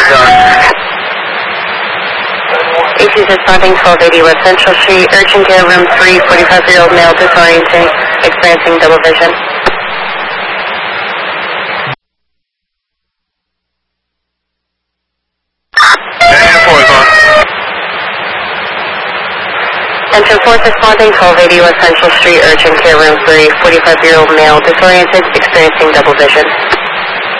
AC's responding 1280 West Central Street, urgent care room 3, 45-year-old male disorienting, experiencing double vision. Engine 4 responding 1280 West Central Street, urgent care room 3, 45-year-old male disoriented, experiencing double vision.